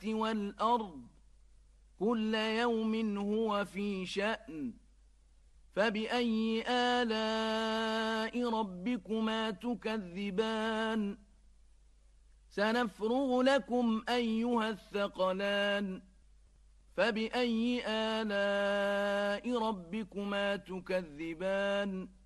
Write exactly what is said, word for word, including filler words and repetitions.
والأرض كل يوم هو في شأن فبأي آلاء ربكما تكذبان سنفرغ لكم أيها الثقلان فبأي آلاء ربكما تكذبان